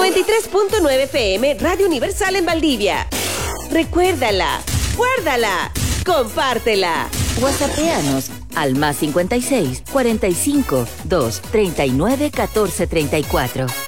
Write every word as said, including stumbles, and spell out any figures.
noventa y tres punto nueve F M, Radio Universal en Valdivia. Recuérdala, guárdala, compártela. WhatsAppeanos al más cincuenta y seis, cuarenta y cinco, dos, treinta y nueve, catorce, treinta y cuatro.